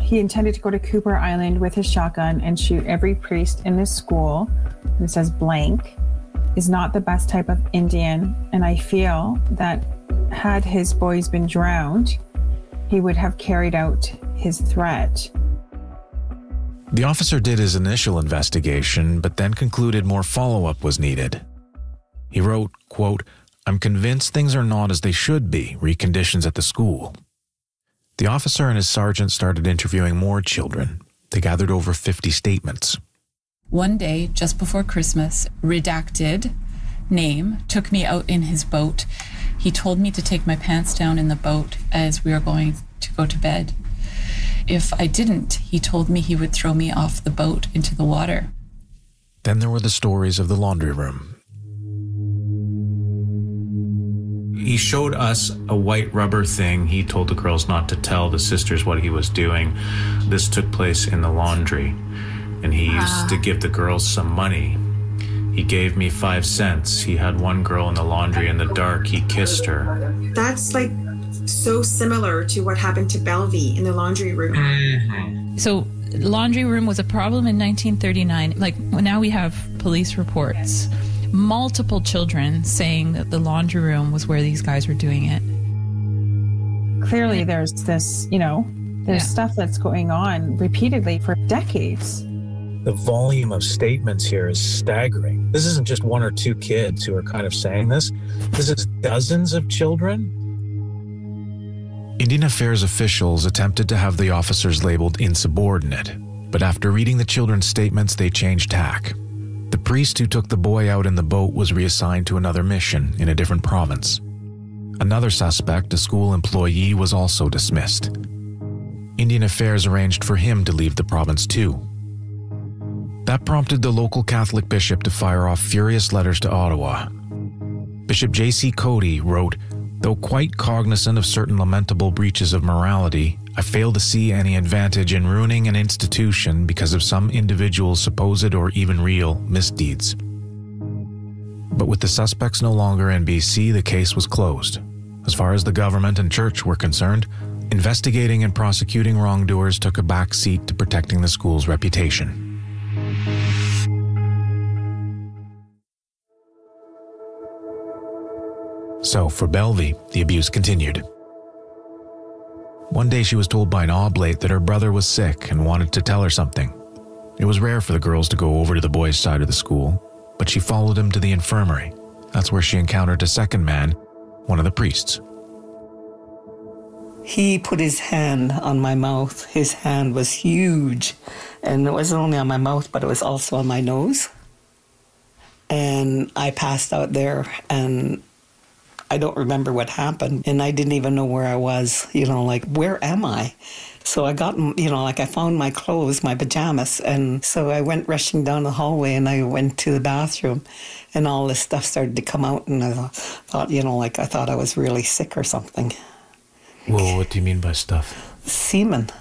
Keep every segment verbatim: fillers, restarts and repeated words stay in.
he intended to go to Cooper Island with his shotgun and shoot every priest in this school, and it says blank, is not the best type of Indian. And I feel that had his boys been drowned, he would have carried out his threat. The officer did his initial investigation, but then concluded more follow-up was needed. He wrote, quote, "I'm convinced things are not as they should be, re conditions at the school." The officer and his sergeant started interviewing more children. They gathered over fifty statements. One day, just before Christmas, redacted name took me out in his boat. He told me to take my pants down in the boat as we were going to go to bed. If I didn't, he told me he would throw me off the boat into the water. Then there were the stories of the laundry room. He showed us a white rubber thing. He told the girls not to tell the sisters what he was doing. This took place in the laundry, and he used ah. to give the girls some money. He gave me five cents. He had one girl in the laundry in the dark. He kissed her. That's like so similar to what happened to Belvy in the laundry room. Mm-hmm. So laundry room was a problem in nineteen thirty-nine. Like now we have police reports. Multiple children saying that the laundry room was where these guys were doing it. Clearly there's this, you know, there's yeah. stuff that's going on repeatedly for decades. The volume of statements here is staggering. This isn't just one or two kids who are kind of saying this. This is dozens of children. Indian Affairs officials attempted to have the officers labeled insubordinate, but after reading the children's statements, they changed tack. The priest who took the boy out in the boat was reassigned to another mission in a different province. Another suspect, a school employee, was also dismissed. Indian Affairs arranged for him to leave the province too. That prompted the local Catholic bishop to fire off furious letters to Ottawa. Bishop J C Cody wrote, "Though quite cognizant of certain lamentable breaches of morality, I fail to see any advantage in ruining an institution because of some individual's supposed or even real misdeeds." But with the suspects no longer in B C, the case was closed. As far as the government and church were concerned, investigating and prosecuting wrongdoers took a back seat to protecting the school's reputation. So, for Belvy, the abuse continued. One day she was told by an oblate that her brother was sick and wanted to tell her something. It was rare for the girls to go over to the boys' side of the school, but she followed him to the infirmary. That's where she encountered a second man, one of the priests. He put his hand on my mouth. His hand was huge, and it wasn't only on my mouth, but it was also on my nose. And I passed out there, and I don't remember what happened, and I didn't even know where I was, you know, like, where am I? So I got, you know, like I found my clothes, my pajamas, and so I went rushing down the hallway, and I went to the bathroom, and all this stuff started to come out, and I thought, you know, like I thought I was really sick or something. Well, what do you mean by stuff? Semen.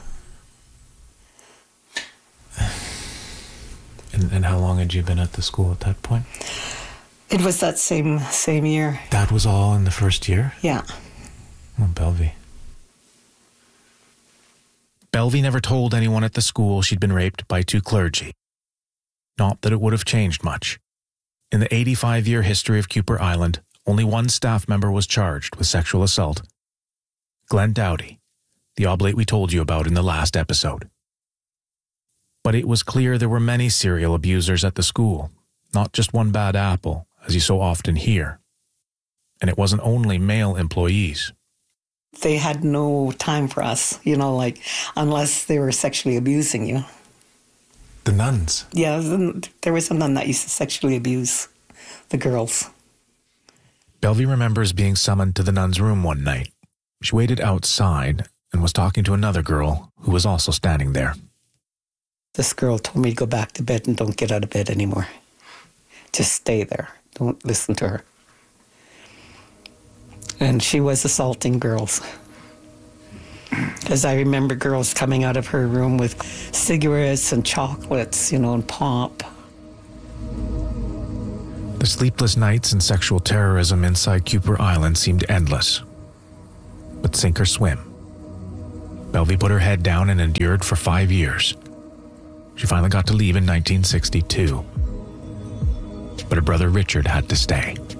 And, and how long had you been at the school at that point? It was that same same year. That was all in the first year? Yeah. Oh, Belvy. Belvy never told anyone at the school she'd been raped by two clergy. Not that it would have changed much. In the eighty-five-year history of Cooper Island, only one staff member was charged with sexual assault. Glenn Dowdy, the oblate we told you about in the last episode. But it was clear there were many serial abusers at the school, not just one bad apple, as you so often hear. And it wasn't only male employees. They had no time for us, you know, like, unless they were sexually abusing you. The nuns? Yeah, there was a nun that used to sexually abuse the girls. Belvy remembers being summoned to the nun's room one night. She waited outside and was talking to another girl who was also standing there. This girl told me to go back to bed and don't get out of bed anymore. Just stay there. Don't listen to her. And she was assaulting girls. Because I remember girls coming out of her room with cigarettes and chocolates, you know, and pop. The sleepless nights and sexual terrorism inside Cooper Island seemed endless. But sink or swim. Belvie put her head down and endured for five years. She finally got to leave in nineteen sixty-two. But her brother Richard had to stay.